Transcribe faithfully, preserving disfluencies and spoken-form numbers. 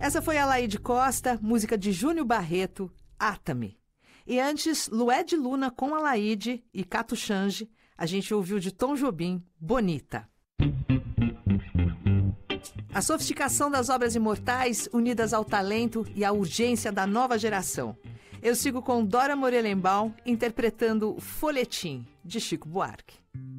Essa foi a Laíde Costa, música de Júnior Barreto, Ata-me. E antes, Lued Luna com a Laíde e Cato Change, a gente ouviu de Tom Jobim, Bonita. A sofisticação das obras imortais unidas ao talento e à urgência da nova geração. Eu sigo com Dora Morelenbaum interpretando Folhetim, de Chico Buarque.